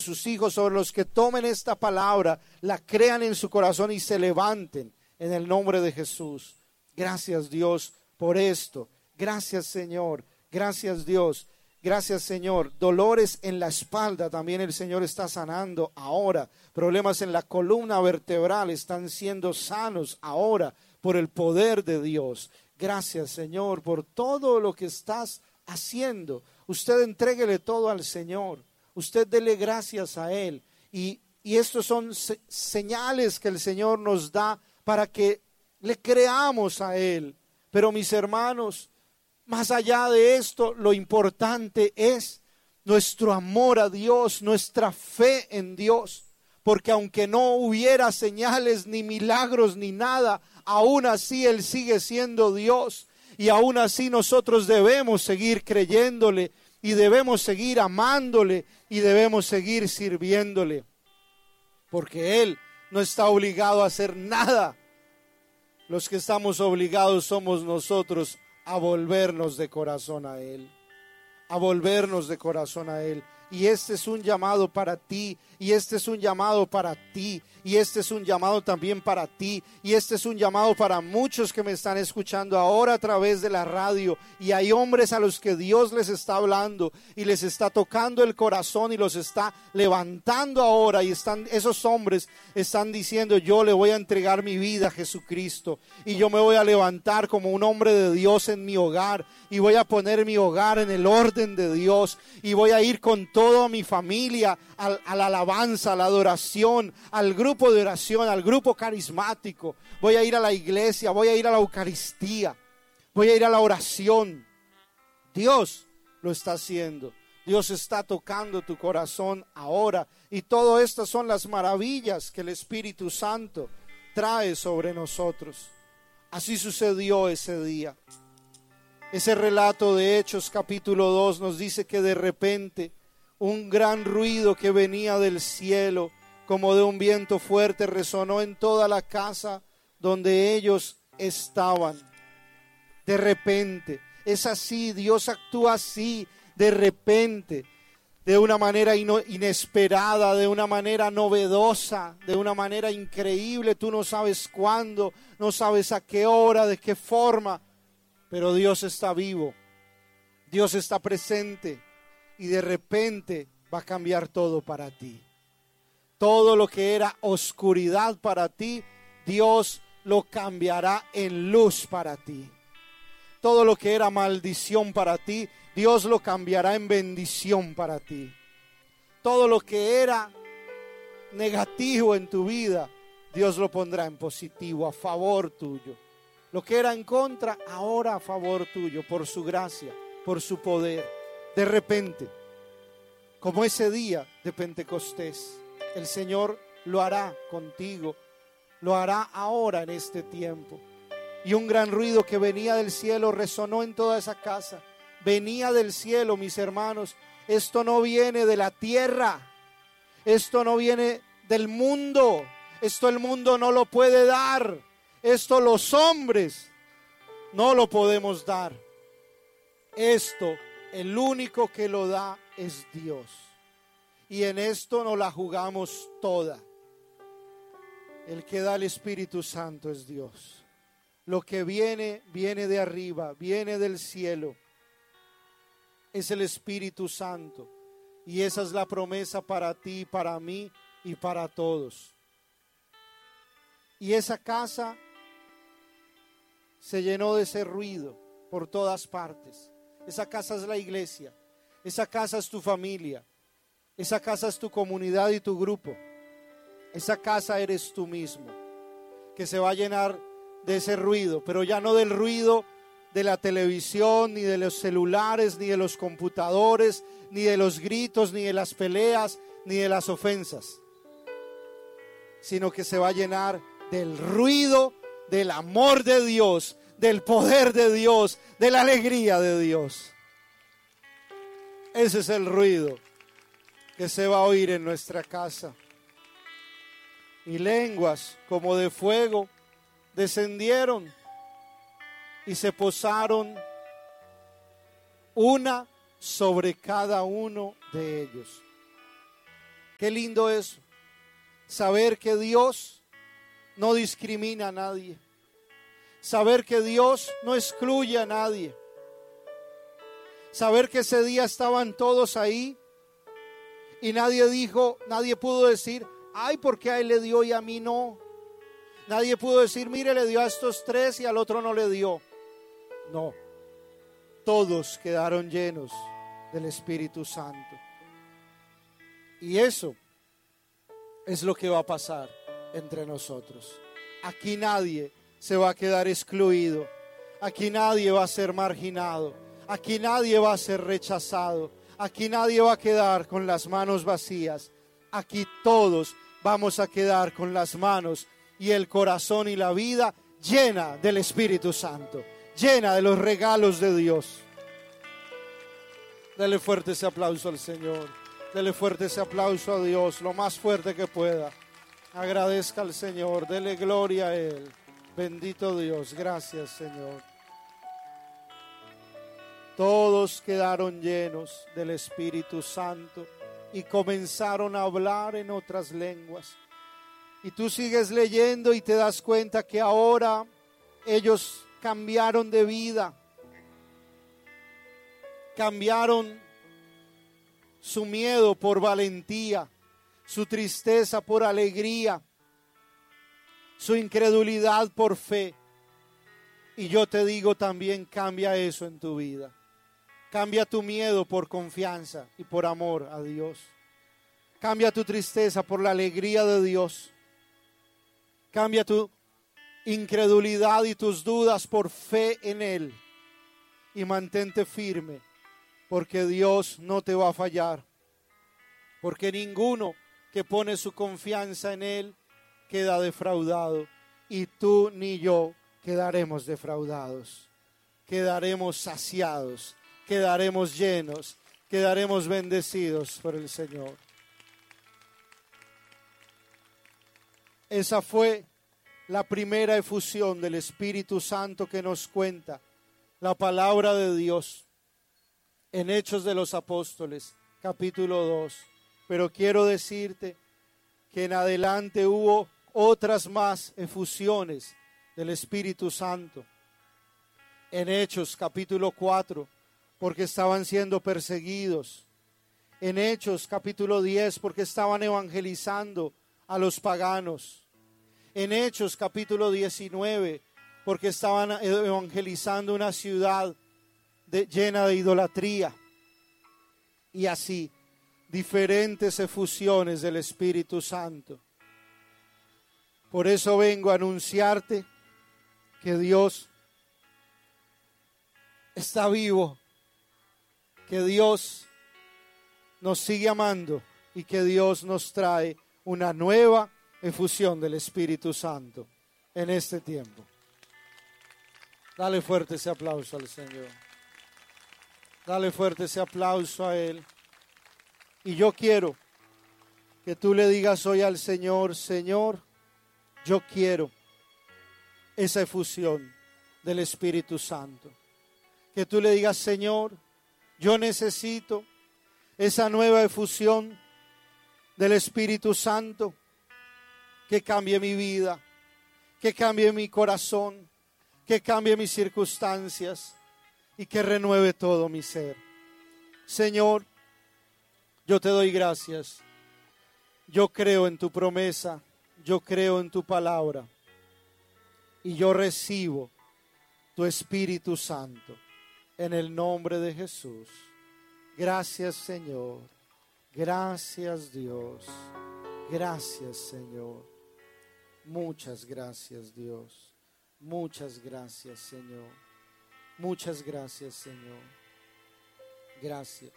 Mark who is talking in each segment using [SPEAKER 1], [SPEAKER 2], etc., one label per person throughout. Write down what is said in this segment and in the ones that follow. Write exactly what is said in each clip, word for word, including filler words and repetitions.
[SPEAKER 1] sus hijos, sobre los que tomen esta palabra, la crean en su corazón y se levanten en el nombre de Jesús. Gracias, Dios, por esto. Gracias, Señor. Gracias, Dios. Gracias, Señor. Dolores en la espalda también el Señor está sanando ahora. Problemas en la columna vertebral están siendo sanos ahora por el poder de Dios. Gracias, Señor, por todo lo que estás haciendo. Usted entréguele todo al Señor. Usted dele gracias a Él. Y, y estos son se- señales que el Señor nos da para que le creamos a Él. Pero mis hermanos, más allá de esto, lo importante es nuestro amor a Dios, nuestra fe en Dios. Porque aunque no hubiera señales, ni milagros, ni nada, aún así Él sigue siendo Dios. Y aún así nosotros debemos seguir creyéndole y debemos seguir amándole y debemos seguir sirviéndole. Porque Él no está obligado a hacer nada. Los que estamos obligados somos nosotros a volvernos de corazón a Él, a volvernos de corazón a Él. Y este es un llamado para ti, y este es un llamado para ti, y este es un llamado también para ti, y este es un llamado para muchos que me están escuchando ahora a través de la radio. Y hay hombres a los que Dios les está hablando y les está tocando el corazón y los está levantando ahora, y están, esos hombres están diciendo: yo le voy a entregar mi vida a Jesucristo, y yo me voy a levantar como un hombre de Dios en mi hogar, y voy a poner mi hogar en el orden de Dios, y voy a ir con toda mi familia a, a la alabanza, a la adoración, al grupo de oración, al grupo carismático. Voy a ir a la iglesia, voy a ir a la Eucaristía, voy a ir a la oración. Dios lo está haciendo. Dios está tocando tu corazón ahora. Y todo esto son las maravillas que el Espíritu Santo trae sobre nosotros. Así sucedió ese día. Ese relato de Hechos capítulo dos nos dice que de repente un gran ruido que venía del cielo, como de un viento fuerte, resonó en toda la casa donde ellos estaban. De repente, es así, Dios actúa así, de repente, de una manera ino- inesperada, de una manera novedosa, de una manera increíble. Tú no sabes cuándo, no sabes a qué hora, de qué forma, pero Dios está vivo, Dios está presente. Y de repente va a cambiar todo para ti. Todo lo que era oscuridad para ti, Dios lo cambiará en luz para ti. Todo lo que era maldición para ti, Dios lo cambiará en bendición para ti. Todo lo que era negativo en tu vida, Dios lo pondrá en positivo, a favor tuyo. Lo que era en contra, ahora a favor tuyo, por su gracia, por su poder. De repente, como ese día de Pentecostés, el Señor lo hará contigo, lo hará ahora en este tiempo. Y un gran ruido que venía del cielo resonó en toda esa casa. Venía del cielo, mis hermanos. Esto no viene de la tierra, esto no viene del mundo, esto el mundo no lo puede dar, esto los hombres no lo podemos dar. Esto, el único que lo da es Dios. Y en esto nos la jugamos toda. El que da el Espíritu Santo es Dios. Lo que viene, viene de arriba, viene del cielo. Es el Espíritu Santo. Y esa es la promesa para ti, para mí y para todos. Y esa casa se llenó de ese ruido por todas partes. Esa casa es la iglesia. Esa casa es tu familia. Esa casa es tu comunidad y tu grupo. Esa casa eres tú mismo, que se va a llenar de ese ruido, pero ya no del ruido de la televisión, ni de los celulares, ni de los computadores, ni de los gritos, ni de las peleas, ni de las ofensas, sino que se va a llenar del ruido del amor de Dios, del poder de Dios, de la alegría de Dios. Ese es el ruido que se va a oír en nuestra casa. Y lenguas como de fuego descendieron y se posaron una sobre cada uno de ellos. Qué lindo es saber que Dios no discrimina a nadie. Saber que Dios no excluye a nadie. Saber que ese día estaban todos ahí y nadie dijo, nadie pudo decir, ay, ¿por qué a él le dio y a mí no? Nadie pudo decir, mire, le dio a estos tres y al otro no le dio. No, todos quedaron llenos del Espíritu Santo. Y eso es lo que va a pasar entre nosotros. Aquí nadie se va a quedar excluido. Aquí nadie va a ser marginado. Aquí nadie va a ser rechazado. Aquí nadie va a quedar con las manos vacías. Aquí todos vamos a quedar con las manos y el corazón y la vida llena del Espíritu Santo, llena de los regalos de Dios. Dele fuerte ese aplauso al Señor. Dele fuerte ese aplauso a Dios, lo más fuerte que pueda. Agradezca al Señor, dele gloria a Él. Bendito Dios, gracias Señor. Todos quedaron llenos del Espíritu Santo y comenzaron a hablar en otras lenguas. Y tú sigues leyendo y te das cuenta que ahora ellos cambiaron de vida. Cambiaron su miedo por valentía, su tristeza por alegría, su incredulidad por fe. Y yo te digo también, cambia eso en tu vida. Cambia tu miedo por confianza y por amor a Dios. Cambia tu tristeza por la alegría de Dios. Cambia tu incredulidad y tus dudas por fe en Él. Y mantente firme, porque Dios no te va a fallar. Porque ninguno que pone su confianza en Él queda defraudado. Y tú ni yo quedaremos defraudados. Quedaremos saciados. Quedaremos llenos, quedaremos bendecidos por el Señor. Esa fue la primera efusión del Espíritu Santo que nos cuenta la palabra de Dios en Hechos de los Apóstoles, capítulo dos. Pero quiero decirte que en adelante hubo otras más efusiones del Espíritu Santo. En Hechos, capítulo cuatro, porque estaban siendo perseguidos. En Hechos capítulo diez, porque estaban evangelizando a los paganos. En Hechos capítulo diecinueve, porque estaban evangelizando una ciudad de, llena de idolatría. Y así, diferentes efusiones del Espíritu Santo. Por eso vengo a anunciarte que Dios está vivo, que Dios nos sigue amando y que Dios nos trae una nueva efusión del Espíritu Santo en este tiempo. Dale fuerte ese aplauso al Señor. Dale fuerte ese aplauso a Él. Y yo quiero que tú le digas hoy al Señor, Señor, yo quiero esa efusión del Espíritu Santo. Que tú le digas, Señor, yo necesito esa nueva efusión del Espíritu Santo que cambie mi vida, que cambie mi corazón, que cambie mis circunstancias y que renueve todo mi ser. Señor, yo te doy gracias. Yo creo en tu promesa, yo creo en tu palabra y yo recibo tu Espíritu Santo. En el nombre de Jesús. Gracias, Señor. Gracias, Dios. Gracias, Señor. Muchas gracias, Dios. Muchas gracias, Señor. Muchas gracias, Señor. Gracias.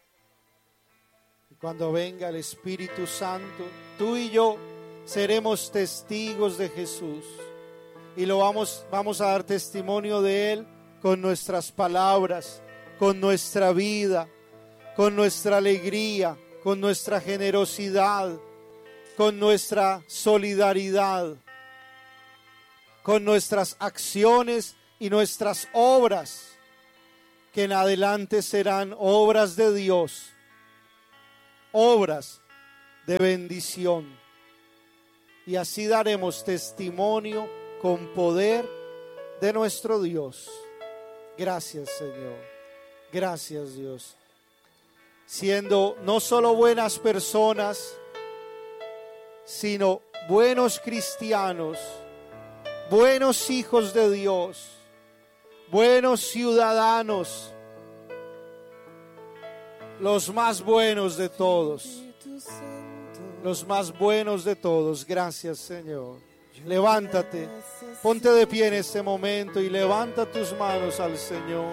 [SPEAKER 1] Y cuando venga el Espíritu Santo, tú y yo seremos testigos de Jesús. Y lo vamos, vamos a dar testimonio de Él con nuestras palabras, con nuestra vida, con nuestra alegría, con nuestra generosidad, con nuestra solidaridad, con nuestras acciones y nuestras obras, que en adelante serán obras de Dios, obras de bendición. Y así daremos testimonio con poder de nuestro Dios. Gracias, Señor. Gracias, Dios. Siendo no solo buenas personas, sino buenos cristianos, buenos hijos de Dios, buenos ciudadanos, los más buenos de todos, los más buenos de todos. Gracias, Señor. Levántate, ponte de pie en este momento y levanta tus manos al Señor.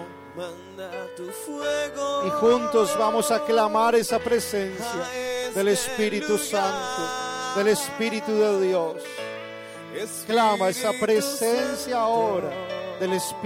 [SPEAKER 1] Y juntos vamos a clamar esa presencia del Espíritu Santo, del Espíritu de Dios. Clama esa presencia ahora del Espíritu.